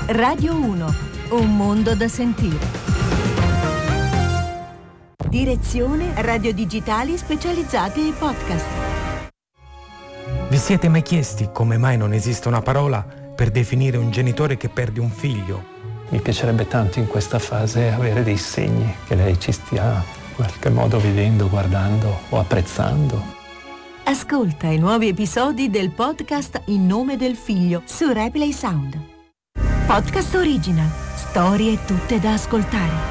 Radio 1, un mondo da sentire. Direzione Radio Digitali Specializzati e Podcast. Vi siete mai chiesti come mai non esiste una parola per definire un genitore che perde un figlio? Mi piacerebbe tanto in questa fase avere dei segni che lei ci stia in qualche modo vedendo, guardando o apprezzando. Ascolta i nuovi episodi del podcast In nome del figlio su Replay Sound. Podcast original, storie tutte da ascoltare.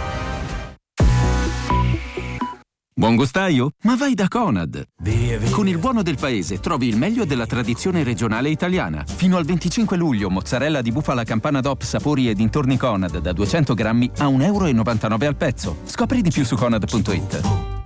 Buon gustaio? Ma vai da Conad! Via. Con il buono del paese trovi il meglio della tradizione regionale italiana. Fino al 25 luglio mozzarella di bufala campana DOP sapori e dintorni Conad da 200 grammi a €1,99 al pezzo. Scopri di più su Conad.it.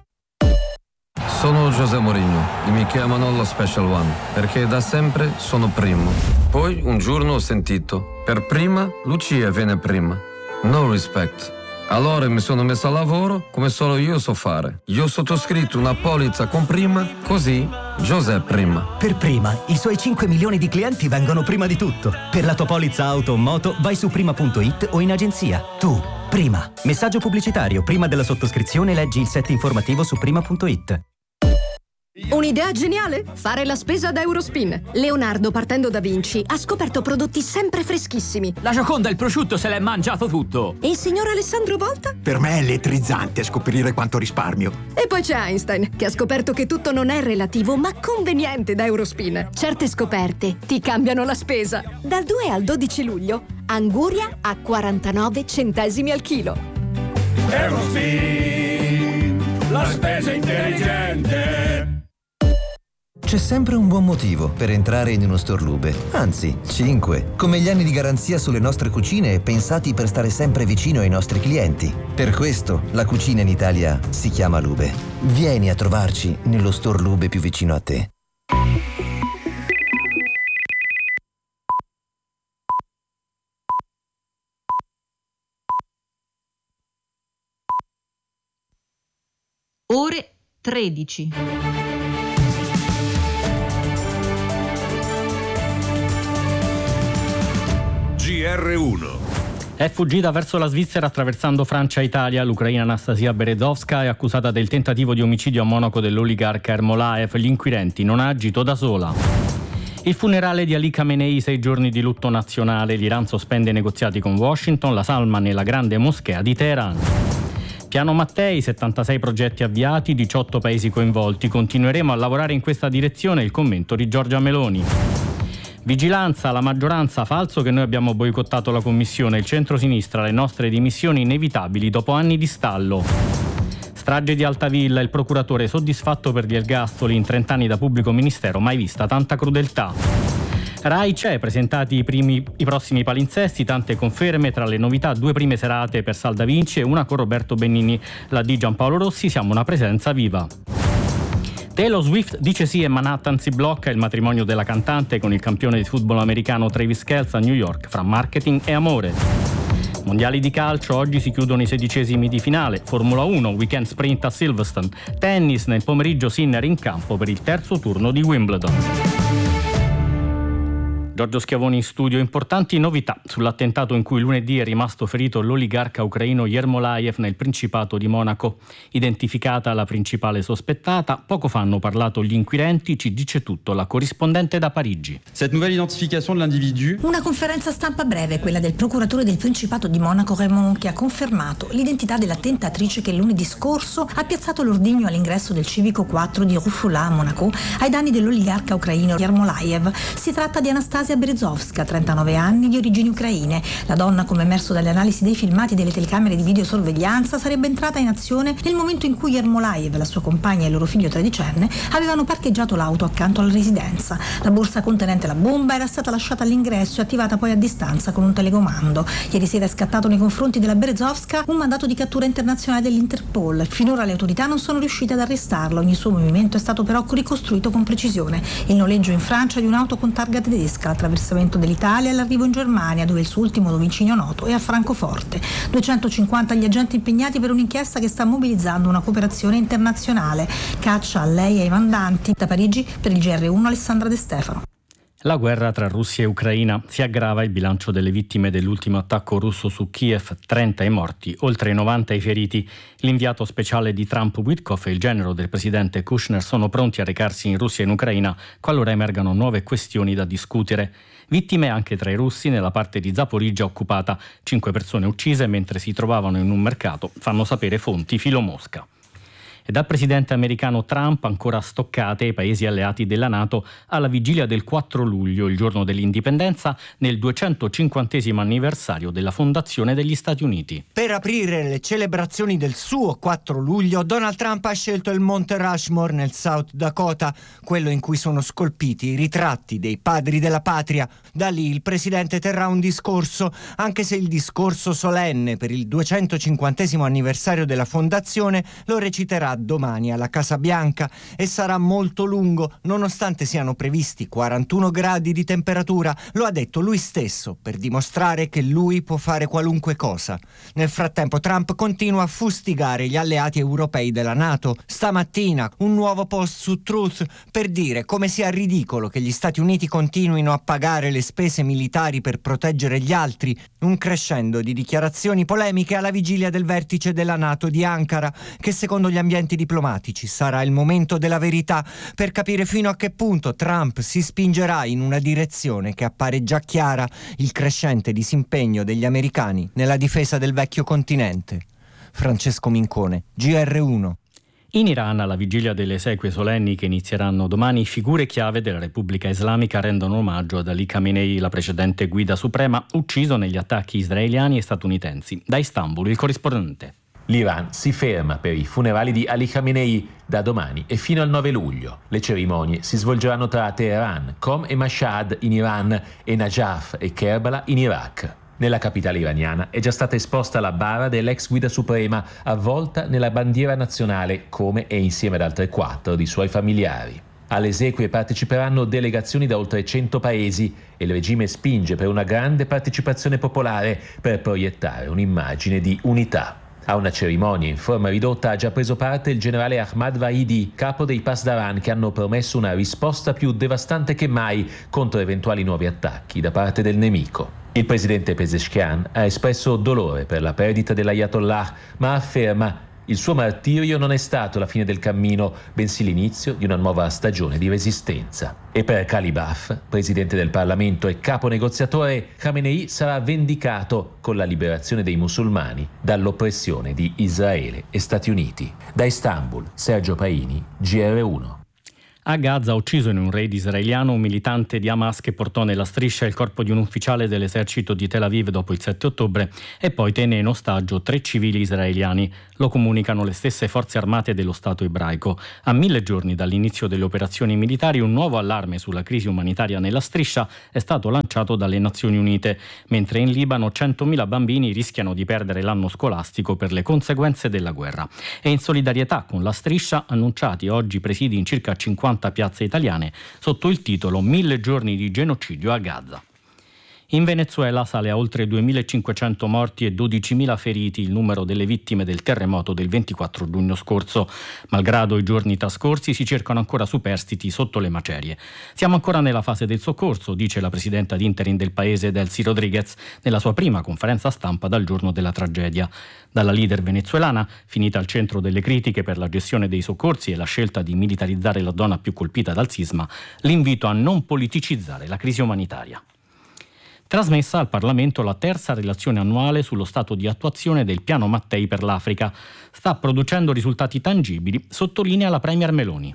Sono José Mourinho e mi chiamano lo Special One perché da sempre sono primo. Poi un giorno ho sentito, per prima Lucia viene prima. No respect. Allora mi sono messo a lavoro come solo io so fare. Io ho sottoscritto una polizza con prima, così José prima. Per prima, i suoi 5 milioni di clienti vengono prima di tutto. Per la tua polizza auto o moto vai su prima.it o in agenzia. Tu, prima. Messaggio pubblicitario. Prima della sottoscrizione leggi il set informativo su prima.it. Un'idea geniale? Fare la spesa da Eurospin. Leonardo, partendo da Vinci, ha scoperto prodotti sempre freschissimi. La Gioconda, il prosciutto, se l'è mangiato tutto. E il signor Alessandro Volta? Per me è elettrizzante scoprire quanto risparmio. E poi c'è Einstein, che ha scoperto che tutto non è relativo, ma conveniente da Eurospin. Certe scoperte ti cambiano la spesa. Dal 2 al 12 luglio, Anguria a 49 centesimi al chilo. Eurospin, la spesa intelligente. C'è sempre un buon motivo per entrare in uno store Lube, anzi 5, come gli anni di garanzia sulle nostre cucine pensati per stare sempre vicino ai nostri clienti. Per questo la cucina in Italia si chiama Lube. Vieni a trovarci nello store Lube più vicino a te. Ore 13. GR1. È fuggita verso la Svizzera attraversando Francia e Italia. L'ucraina Anastasia Berezovska è accusata del tentativo di omicidio a Monaco dell'oligarca Ermolaev. Gli inquirenti: non ha agito da sola. Il funerale di Ali Khamenei, 6 giorni di lutto nazionale. L'Iran sospende i negoziati con Washington, la salma nella grande moschea di Teheran. Piano Mattei, 76 progetti avviati, 18 paesi coinvolti. Continueremo a lavorare in questa direzione, il commento di Giorgia Meloni. Vigilanza, la maggioranza, falso che noi abbiamo boicottato la commissione, il centro-sinistra, le nostre dimissioni inevitabili dopo anni di stallo. Strage di Altavilla, il procuratore soddisfatto per gli ergastoli, in 30 anni da pubblico ministero, mai vista tanta crudeltà. Rai c'è, presentati i prossimi palinsesti, tante conferme, tra le novità 2 prime serate per Salda Vinci e una con Roberto Benigni. La di Giampaolo Rossi, siamo una presenza viva. Taylor Swift dice sì e Manhattan si blocca, il matrimonio della cantante con il campione di football americano Travis Kelce a New York, fra marketing e amore. Mondiali di calcio, oggi si chiudono i 16esimi di finale. Formula 1, weekend sprint a Silverstone. Tennis, nel pomeriggio Sinner in campo per il terzo turno di Wimbledon. Giorgio Schiavoni in studio. Importanti novità sull'attentato in cui lunedì è rimasto ferito l'oligarca ucraino Ermolaev nel Principato di Monaco. Identificata la principale sospettata, poco fa hanno parlato gli inquirenti, ci dice tutto la corrispondente da Parigi. Cette nouvelle identification de l'individu. Una conferenza stampa breve, quella del procuratore del Principato di Monaco Raymond, che ha confermato l'identità della tentatrice che lunedì scorso ha piazzato l'ordigno all'ingresso del civico 4 di Ruffula a Monaco ai danni dell'oligarca ucraino Ermolaev. Si tratta di Anastasia Berezovska, 39 anni, di origini ucraine. La donna, come emerso dalle analisi dei filmati delle telecamere di videosorveglianza, sarebbe entrata in azione nel momento in cui Ermolaev, la sua compagna e il loro figlio tredicenne avevano parcheggiato l'auto accanto alla residenza. La borsa contenente la bomba era stata lasciata all'ingresso e attivata poi a distanza con un telecomando. Ieri sera è scattato nei confronti della Berezovska un mandato di cattura internazionale dell'Interpol. Finora le autorità non sono riuscite ad arrestarla. Ogni suo movimento è stato però ricostruito con precisione. Il noleggio in Francia di un'auto con targa tedesca, l'attraversamento dell'Italia e l'arrivo in Germania, dove il suo ultimo dominio noto è a Francoforte. 250 gli agenti impegnati per un'inchiesta che sta mobilizzando una cooperazione internazionale. Caccia a lei e ai mandanti. Da Parigi per il GR1 Alessandra De Stefano. La guerra tra Russia e Ucraina. Si aggrava il bilancio delle vittime dell'ultimo attacco russo su Kiev, 30 i morti, oltre 90 i feriti. L'inviato speciale di Trump Witkoff e il genero del presidente Kushner sono pronti a recarsi in Russia e in Ucraina qualora emergano nuove questioni da discutere. Vittime anche tra i russi nella parte di Zaporizhzhia occupata. 5 persone uccise mentre si trovavano in un mercato, fanno sapere fonti filo Mosca. E dal presidente americano Trump ancora stoccate ai paesi alleati della NATO alla vigilia del 4 luglio, il giorno dell'indipendenza, nel 250° anniversario della fondazione degli Stati Uniti. Per aprire le celebrazioni del suo 4 luglio, Donald Trump ha scelto il Monte Rushmore nel South Dakota, quello in cui sono scolpiti i ritratti dei padri della patria. Da lì il presidente terrà un discorso, anche se il discorso solenne per il 250° anniversario della fondazione lo reciterà domani alla Casa Bianca e sarà molto lungo, nonostante siano previsti 41 gradi di temperatura. Lo ha detto lui stesso, per dimostrare che lui può fare qualunque cosa. Nel frattempo Trump continua a fustigare gli alleati europei della NATO. Stamattina un nuovo post su Truth per dire come sia ridicolo che gli Stati Uniti continuino a pagare le spese militari per proteggere gli altri. Un crescendo di dichiarazioni polemiche alla vigilia del vertice della NATO di Ankara, che secondo gli ambienti diplomatici sarà il momento della verità per capire fino a che punto Trump si spingerà in una direzione che appare già chiara: il crescente disimpegno degli americani nella difesa del vecchio continente. Francesco Mincone, GR1. In Iran, alla vigilia delle esequie solenni che inizieranno domani, figure chiave della Repubblica Islamica rendono omaggio ad Ali Khamenei, la precedente guida suprema, ucciso negli attacchi israeliani e statunitensi. Da Istanbul, il corrispondente. L'Iran si ferma per i funerali di Ali Khamenei da domani e fino al 9 luglio. Le cerimonie si svolgeranno tra Teheran, Qom e Mashhad in Iran e Najaf e Kerbala in Iraq. Nella capitale iraniana è già stata esposta la bara dell'ex guida suprema, avvolta nella bandiera nazionale, come e insieme ad altre 4 di suoi familiari. Alle esequie parteciperanno delegazioni da oltre 100 paesi e il regime spinge per una grande partecipazione popolare per proiettare un'immagine di unità. A una cerimonia in forma ridotta ha già preso parte il generale Ahmad Vahidi, capo dei Pasdaran, che hanno promesso una risposta più devastante che mai contro eventuali nuovi attacchi da parte del nemico. Il presidente Pezeshkian ha espresso dolore per la perdita dell'Ayatollah, ma afferma: il suo martirio non è stato la fine del cammino, bensì l'inizio di una nuova stagione di resistenza. E per Kalibaf, presidente del Parlamento e capo negoziatore, Khamenei sarà vendicato con la liberazione dei musulmani dall'oppressione di Israele e Stati Uniti. Da Istanbul, Sergio Paini, GR1. A Gaza, ucciso in un raid israeliano un militante di Hamas che portò nella striscia il corpo di un ufficiale dell'esercito di Tel Aviv dopo il 7 ottobre e poi tenne in ostaggio 3 civili israeliani. Lo comunicano le stesse forze armate dello Stato ebraico. A 1000 giorni dall'inizio delle operazioni militari, un nuovo allarme sulla crisi umanitaria nella striscia è stato lanciato dalle Nazioni Unite, mentre in Libano 100.000 bambini rischiano di perdere l'anno scolastico per le conseguenze della guerra. E in solidarietà con la striscia, annunciati oggi presidi in circa 50 piazze italiane sotto il titolo 1000 giorni di genocidio a Gaza. In Venezuela sale a oltre 2.500 morti e 12.000 feriti il numero delle vittime del terremoto del 24 giugno scorso. Malgrado i giorni trascorsi, si cercano ancora superstiti sotto le macerie. Siamo ancora nella fase del soccorso, dice la presidenta interim del paese Delcy Rodriguez nella sua prima conferenza stampa dal giorno della tragedia. Dalla leader venezuelana, finita al centro delle critiche per la gestione dei soccorsi e la scelta di militarizzare la zona più colpita dal sisma, l'invito a non politicizzare la crisi umanitaria. Trasmessa al Parlamento la terza relazione annuale sullo stato di attuazione del Piano Mattei per l'Africa. Sta producendo risultati tangibili, sottolinea la Premier Meloni.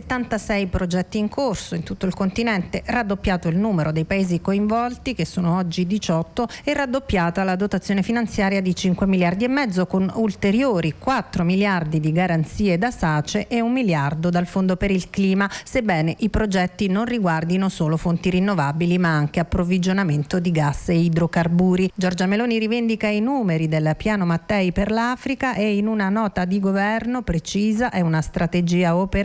76 progetti in corso in tutto il continente, raddoppiato il numero dei paesi coinvolti, che sono oggi 18, e raddoppiata la dotazione finanziaria di 5 miliardi e mezzo, con ulteriori 4 miliardi di garanzie da SACE e 1 miliardo dal Fondo per il Clima, sebbene i progetti non riguardino solo fonti rinnovabili ma anche approvvigionamento di gas e idrocarburi. Giorgia Meloni rivendica i numeri del Piano Mattei per l'Africa e in una nota di governo precisa: è una strategia operativa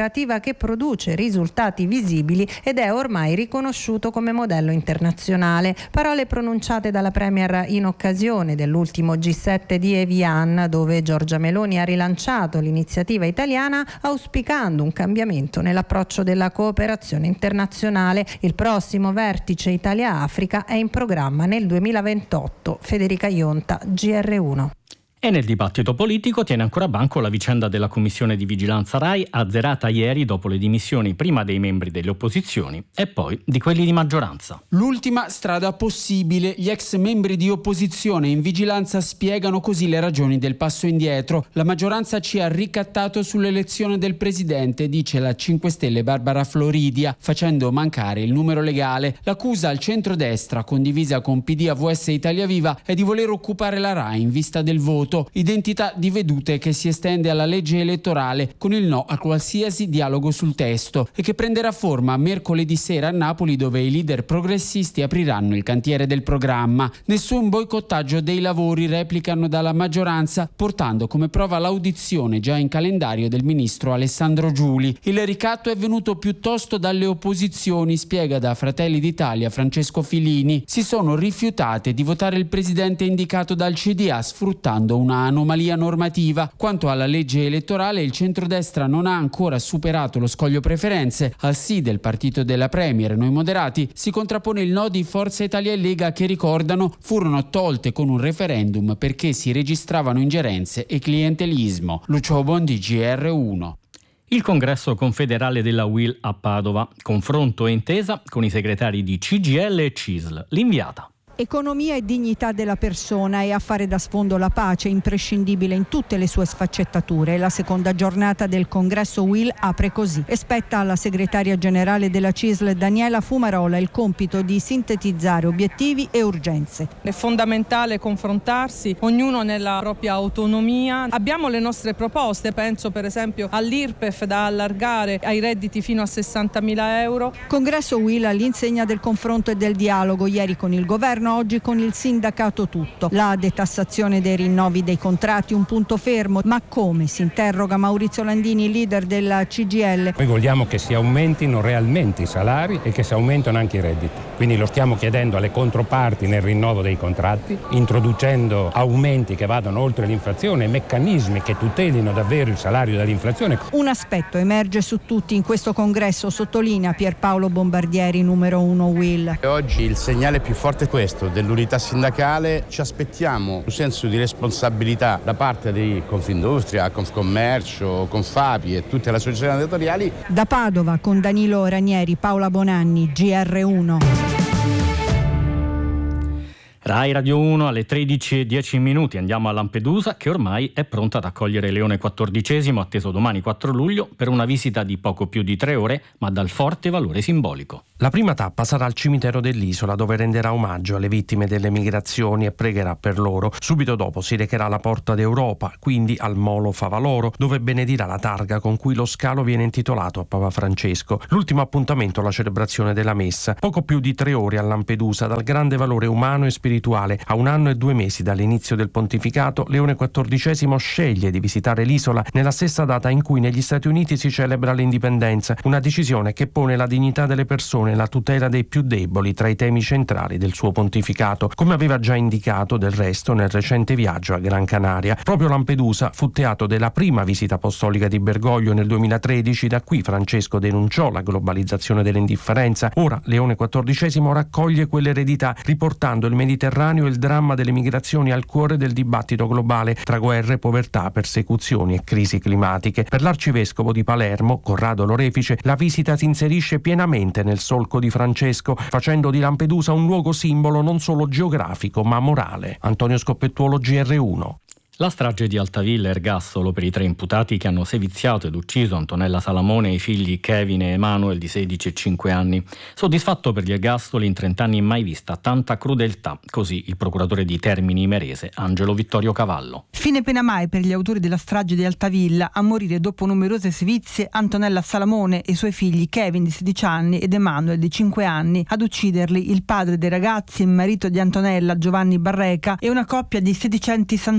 che produce risultati visibili ed è ormai riconosciuto come modello internazionale. Parole pronunciate dalla Premier in occasione dell'ultimo G7 di Evian, dove Giorgia Meloni ha rilanciato l'iniziativa italiana auspicando un cambiamento nell'approccio della cooperazione internazionale. Il prossimo vertice Italia-Africa è in programma nel 2028. Federica Ionta, GR1. E nel dibattito politico tiene ancora banco la vicenda della commissione di vigilanza RAI, azzerata ieri dopo le dimissioni prima dei membri delle opposizioni e poi di quelli di maggioranza. L'ultima strada possibile. Gli ex membri di opposizione in vigilanza spiegano così le ragioni del passo indietro. La maggioranza ci ha ricattato sull'elezione del presidente, dice la 5 Stelle Barbara Floridia, facendo mancare il numero legale. L'accusa al centrodestra, condivisa con PD, AVS e Italia Viva, è di voler occupare la RAI in vista del voto. Identità di vedute che si estende alla legge elettorale con il no a qualsiasi dialogo sul testo e che prenderà forma mercoledì sera a Napoli, dove i leader progressisti apriranno il cantiere del programma. Nessun boicottaggio dei lavori, replicano dalla maggioranza, portando come prova l'audizione già in calendario del ministro Alessandro Giuli. Il ricatto è venuto piuttosto dalle opposizioni, spiega da Fratelli d'Italia Francesco Filini. Si sono rifiutate di votare il presidente indicato dal CDA, sfruttando una anomalia normativa. Quanto alla legge elettorale, il centrodestra non ha ancora superato lo scoglio preferenze. Al sì del partito della Premier, Noi Moderati, si contrappone il no di Forza Italia e Lega, che, ricordano, furono tolte con un referendum perché si registravano ingerenze e clientelismo. Lucio Bondi, GR1. Il congresso confederale della UIL a Padova. Confronto e intesa con i segretari di CGIL e CISL. L'inviata. Economia e dignità della persona e a fare da sfondo la pace, imprescindibile in tutte le sue sfaccettature. La seconda giornata del congresso UIL apre così e spetta alla segretaria generale della CISL Daniela Fumarola il compito di sintetizzare obiettivi e urgenze. È fondamentale confrontarsi, ognuno nella propria autonomia. Abbiamo le nostre proposte, penso per esempio all'IRPEF da allargare ai redditi fino a 60.000 euro. Congresso UIL all'insegna del confronto e del dialogo, ieri con il governo, oggi con il sindacato tutto. La detassazione dei rinnovi dei contratti, un punto fermo, ma come? Si interroga Maurizio Landini, leader della CGIL. Noi vogliamo che si aumentino realmente i salari e che si aumentino anche i redditi. Quindi lo stiamo chiedendo alle controparti nel rinnovo dei contratti, introducendo aumenti che vadano oltre l'inflazione, meccanismi che tutelino davvero il salario dall'inflazione. Un aspetto emerge su tutti in questo congresso, sottolinea Pierpaolo Bombardieri, numero 1 UIL. Oggi il segnale più forte è questo, dell'unità sindacale. Ci aspettiamo un senso di responsabilità da parte di Confindustria, Confcommercio, Confapi e tutte le associazioni datoriali. Da Padova con Danilo Ranieri, Paola Bonanni, GR1. Rai Radio 1 alle 13:10. Andiamo a Lampedusa, che ormai è pronta ad accogliere Leone XIV, atteso domani 4 luglio, per una visita di poco più di 3 ore, ma dal forte valore simbolico. La prima tappa sarà al cimitero dell'isola, dove renderà omaggio alle vittime delle migrazioni e pregherà per loro. Subito dopo si recherà alla Porta d'Europa, quindi al Molo Favaloro, dove benedirà la targa con cui lo scalo viene intitolato a Papa Francesco. L'ultimo appuntamento, la celebrazione della messa. Poco più di 3 ore a Lampedusa, dal grande valore umano e spirituale. A 1 anno e 2 mesi dall'inizio del pontificato, Leone XIV sceglie di visitare l'isola nella stessa data in cui negli Stati Uniti si celebra l'indipendenza, una decisione che pone la dignità delle persone e la tutela dei più deboli tra i temi centrali del suo pontificato, come aveva già indicato del resto nel recente viaggio a Gran Canaria. Proprio Lampedusa fu teatro della prima visita apostolica di Bergoglio nel 2013, da qui Francesco denunciò la globalizzazione dell'indifferenza. Ora Leone XIV raccoglie quell'eredità, riportando il Mediterraneo e il dramma delle migrazioni al cuore del dibattito globale tra guerre, povertà, persecuzioni e crisi climatiche. Per l'arcivescovo di Palermo, Corrado Lorefice, la visita si inserisce pienamente nel solco di Francesco, facendo di Lampedusa un luogo simbolo non solo geografico ma morale. Antonio Scoppettuolo, GR1. La strage di Altavilla, ergastolo per i 3 imputati che hanno seviziato ed ucciso Antonella Salamone e i figli Kevin e Emanuel di 16 e 5 anni. Soddisfatto per gli ergastoli, in 30 anni mai vista tanta crudeltà, così il procuratore di Termini Imerese, Angelo Vittorio Cavallo. Fine pena mai per gli autori della strage di Altavilla, a morire dopo numerose sevizie Antonella Salamone e i suoi figli Kevin di 16 anni ed Emanuel di 5 anni, ad ucciderli il padre dei ragazzi e marito di Antonella, Giovanni Barreca, e una coppia di sedicenti santoni,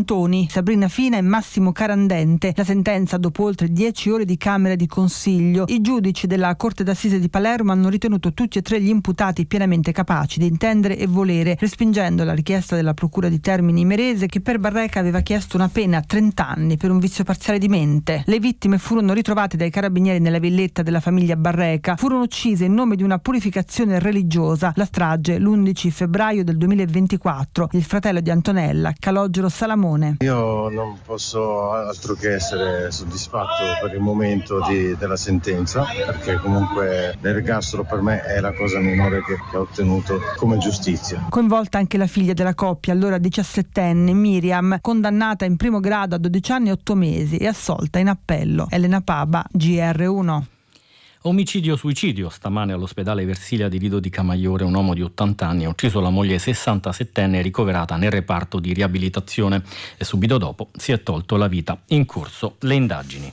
Bellini, Sabrina Fina e Massimo Carandente. La sentenza dopo oltre 10 ore di camera di consiglio. I giudici della Corte d'Assise di Palermo hanno ritenuto tutti e tre gli imputati pienamente capaci di intendere e volere, respingendo la richiesta della Procura di Termini Imerese, che per Barreca aveva chiesto una pena a 30 anni per un vizio parziale di mente. Le vittime furono ritrovate dai carabinieri nella villetta della famiglia Barreca. Furono uccise in nome di una purificazione religiosa. La strage l'11 febbraio del 2024. Il fratello di Antonella, Calogero Salamone. Io non posso altro che essere soddisfatto per il momento della sentenza, perché comunque l'ergastolo per me è la cosa minore che ho ottenuto come giustizia. Coinvolta anche la figlia della coppia, allora 17enne, Miriam, condannata in primo grado a 12 anni e 8 mesi e assolta in appello. Elena Paba, GR1. Omicidio-suicidio. Stamane all'ospedale Versilia di Lido di Camaiore un uomo di 80 anni ha ucciso la moglie 67enne ricoverata nel reparto di riabilitazione e subito dopo si è tolto la vita. In corso le indagini.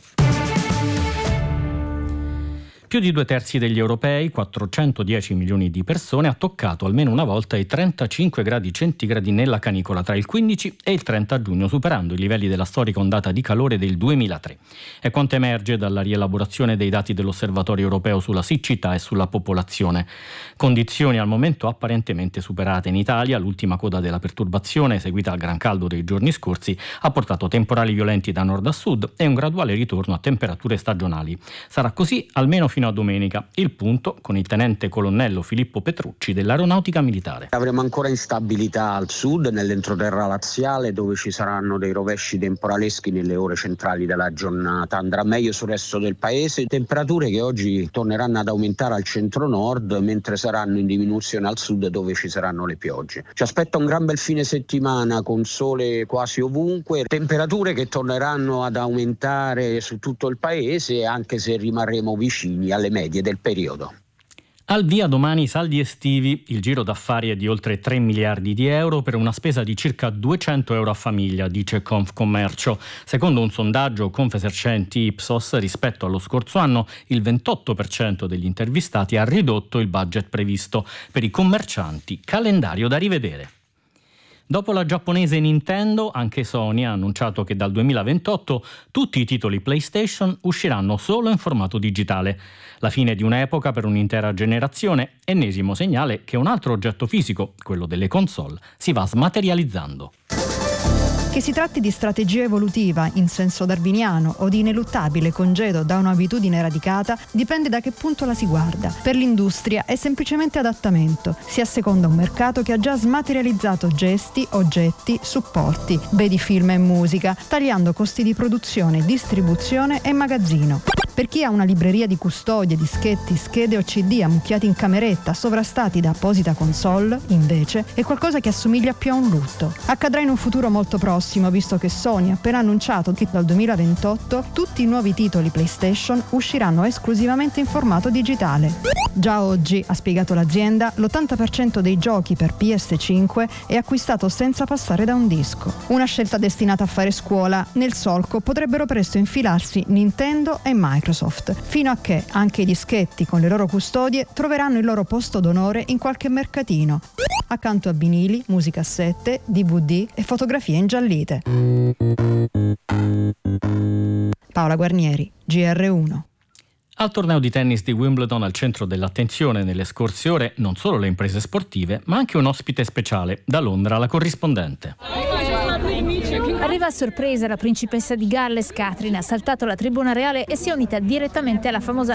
Più di 2/3 degli europei, 410 milioni di persone, ha toccato almeno una volta i 35 gradi centigradi nella canicola tra il 15 e il 30 giugno, superando i livelli della storica ondata di calore del 2003. È quanto emerge dalla rielaborazione dei dati dell'Osservatorio europeo sulla siccità e sulla popolazione. Condizioni al momento apparentemente superate in Italia. L'ultima coda della perturbazione, seguita al gran caldo dei giorni scorsi, ha portato temporali violenti da nord a sud e un graduale ritorno a temperature stagionali. Sarà così almeno fino a domenica. Il punto con il tenente colonnello Filippo Petrucci dell'Aeronautica Militare. Avremo ancora instabilità al sud, nell'entroterra laziale, dove ci saranno dei rovesci temporaleschi nelle ore centrali della giornata. Andrà meglio sul resto del paese, temperature che oggi torneranno ad aumentare al centro-nord, mentre saranno in diminuzione al sud, dove ci saranno le piogge. Ci aspetta un gran bel fine settimana con sole quasi ovunque, temperature che torneranno ad aumentare su tutto il paese, anche se rimarremo vicini alle medie del periodo. Al via domani i saldi estivi. Il giro d'affari è di oltre 3 miliardi di euro per una spesa di circa 200 euro a famiglia, dice Confcommercio. Secondo un sondaggio Confesercenti Ipsos, rispetto allo scorso anno, il 28% degli intervistati ha ridotto il budget previsto. Per i commercianti, calendario da rivedere. Dopo la giapponese Nintendo, anche Sony ha annunciato che dal 2028 tutti i titoli PlayStation usciranno solo in formato digitale. La fine di un'epoca per un'intera generazione, ennesimo segnale che un altro oggetto fisico, quello delle console, si va smaterializzando. Che si tratti di strategia evolutiva in senso darwiniano o di ineluttabile congedo da un'abitudine radicata dipende da che punto la si guarda. Per l'industria è semplicemente adattamento. Si asseconda un mercato che ha già smaterializzato gesti, oggetti, supporti, vedi film e musica, tagliando costi di produzione, distribuzione e magazzino. Per chi ha una libreria di custodie, dischetti, schede o CD ammucchiati in cameretta, sovrastati da apposita console, invece, è qualcosa che assomiglia più a un lutto. Accadrà in un futuro molto prossimo, visto che Sony ha appena annunciato che dal 2028 tutti i nuovi titoli PlayStation usciranno esclusivamente in formato digitale. Già oggi, ha spiegato l'azienda, l'80% dei giochi per PS5 è acquistato senza passare da un disco. Una scelta destinata a fare scuola. Nel solco potrebbero presto infilarsi Nintendo e Microsoft, fino a che anche i dischetti con le loro custodie troveranno il loro posto d'onore in qualche mercatino, accanto a vinili, musicassette, DVD e fotografie ingiallite. Paola Guarnieri, GR1. Al torneo di tennis di Wimbledon, al centro dell'attenzione nelle scorse ore, non solo le imprese sportive, ma anche un ospite speciale. Da Londra, la corrispondente. Arriva a sorpresa la principessa di Galles, Catherine, ha saltato la tribuna reale e si è unita direttamente alla famosa